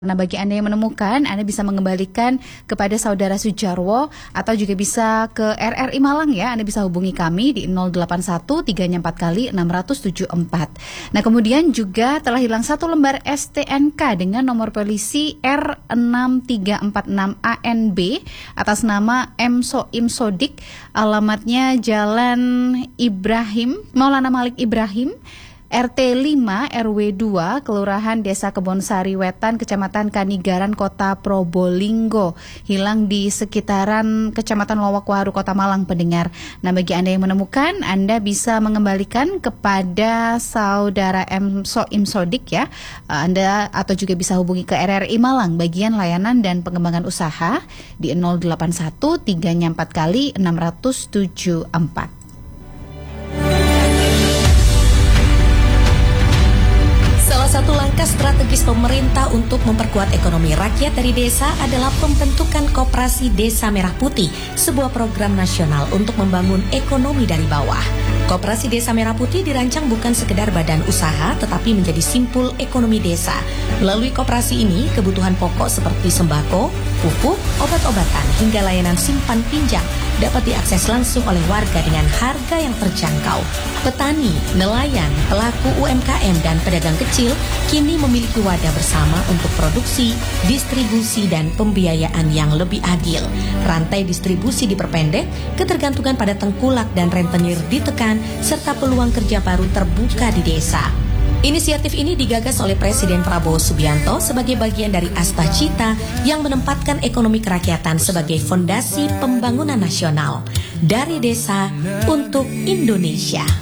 Nah, bagi Anda yang menemukan, Anda bisa mengembalikan kepada Saudara Sujarwo atau juga bisa ke RRI Malang ya. Anda bisa hubungi kami di 081 3-nya 4 kali 674. Nah, kemudian juga telah hilang satu lembar STNK dengan nomor polisi R6346ANB atas nama M. Soim Sodik, alamatnya Jalan Maulana Malik Ibrahim, RT 5 RW 2 Kelurahan Desa Kebonsari Wetan, Kecamatan Kanigaran, Kota Probolinggo. Hilang di sekitaran Kecamatan Lowokwaru, Kota Malang, pendengar. Nah, bagi Anda yang menemukan, Anda bisa mengembalikan kepada Saudara M. Soim Sodik ya. Anda atau juga bisa hubungi ke RRI Malang, bagian layanan dan pengembangan usaha di 081 3-nya 4 kali 674. Salah satu langkah strategis pemerintah untuk memperkuat ekonomi rakyat dari desa adalah pembentukan Koperasi Desa Merah Putih, sebuah program nasional untuk membangun ekonomi dari bawah. Koperasi Desa Merah Putih dirancang bukan sekedar badan usaha, tetapi menjadi simpul ekonomi desa. Melalui koperasi ini, kebutuhan pokok seperti sembako, pupuk, obat-obatan, hingga layanan simpan pinjam dapat diakses langsung oleh warga dengan harga yang terjangkau. Petani, nelayan, pelaku UMKM, dan pedagang kecil kini memiliki wadah bersama untuk produksi, distribusi, dan pembiayaan yang lebih adil. Rantai distribusi diperpendek, ketergantungan pada tengkulak dan rentenir ditekan, serta peluang kerja baru terbuka di desa. Inisiatif ini digagas oleh Presiden Prabowo Subianto sebagai bagian dari Asta Cita yang menempatkan ekonomi kerakyatan sebagai fondasi pembangunan nasional. Dari desa untuk Indonesia.